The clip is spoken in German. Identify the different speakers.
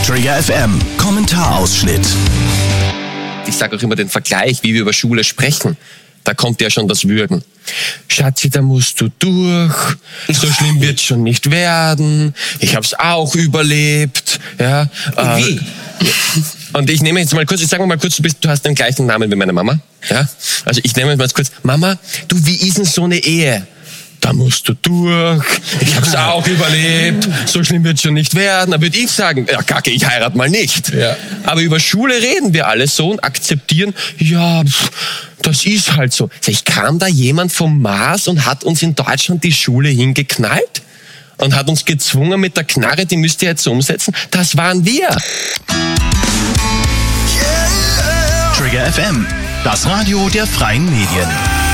Speaker 1: Trigger FM, Kommentarausschnitt.
Speaker 2: Ich sage auch immer den Vergleich, wie wir über Schule sprechen. Da kommt ja schon das Würgen. Schatzi, da musst du durch. So schlimm wird's schon nicht werden. Ich hab's auch überlebt. Ja.
Speaker 3: Wie?
Speaker 2: Und ich nehme jetzt mal kurz, ich sage mal kurz, du hast den gleichen Namen wie meine Mama. Ja. Also ich nehme jetzt mal kurz, Mama, du, wie ist denn so eine Ehe? Da musst du durch. Ich hab's auch überlebt. So schlimm wird's schon nicht werden. Da würde ich sagen, ja Kacke, ich heirate mal nicht. Ja. Aber über Schule reden wir alle so und akzeptieren, ja, das ist halt so. Kam da jemand vom Mars und hat uns in Deutschland die Schule hingeknallt? Und hat uns gezwungen mit der Knarre, die müsst ihr jetzt umsetzen? Das waren wir.
Speaker 1: Trigger FM, das Radio der freien Medien.